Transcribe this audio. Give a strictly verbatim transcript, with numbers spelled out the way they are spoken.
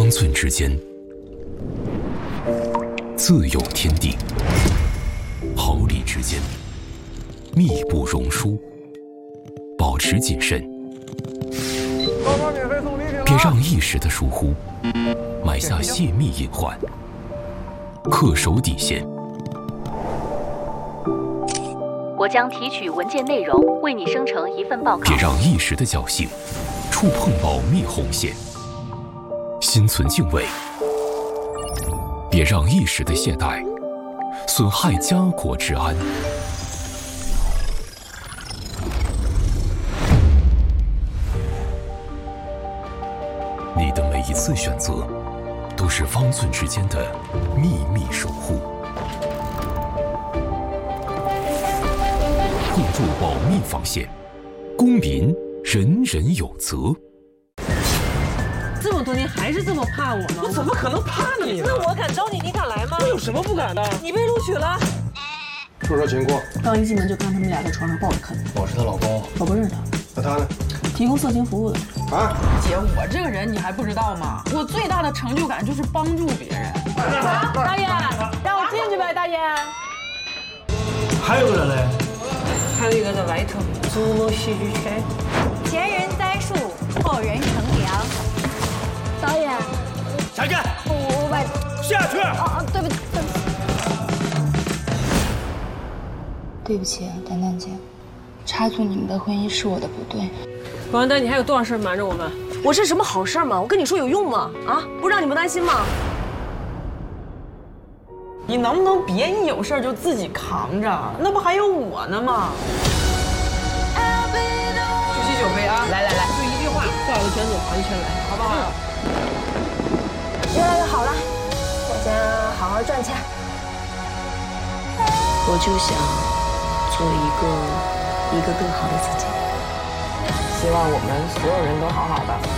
方寸之间，自有天地；毫厘之间，密不容疏。保持谨慎，别让一时的疏忽埋下泄密隐患，恪守底线。 我将提取文件内容，为你生成一份报告。 别让一时的侥幸触碰保密红线，心存敬畏。别让一时的懈怠损害家国之安。你的每一次选择，都是方寸之间的秘密守护。步入保密防线，公民人人有责。 这么多年还是这么怕我吗？ 我怎么可能怕呢你？ 那我敢招你，你敢来吗？ 我有什么不敢的？ 你被录取了。 说说情况。 刚一进门就看他们俩在床上抱着啃。 我是她老公。 我不认识他。 那他呢？ 提供色情服务的。 啊， 姐，我这个人你还不知道吗？我最大的成就感就是帮助别人。 大爷，让我进去呗，大爷。 还有个人嘞？ 还有一个在外头，注入戏剧圈。 前人栽树，后人乘凉。导演， 下去。 我我把下去。 哦哦，对不起，对不起。 对不起，丹丹姐，插足你们的婚姻是我的不对。 王丹丹，你还有多少事瞒着我们？ 我是什么好事吗？我跟你说有用吗？啊，不让你们担心吗？ 你能不能别一有事就自己扛着？那不还有我呢吗？举起酒杯啊！来来来，就一句话， 画个圈子盘圈来， 好不好？ 越来越好了，我先好好赚钱。我就想做一个一个更好的自己。 希望我们所有人都好好的。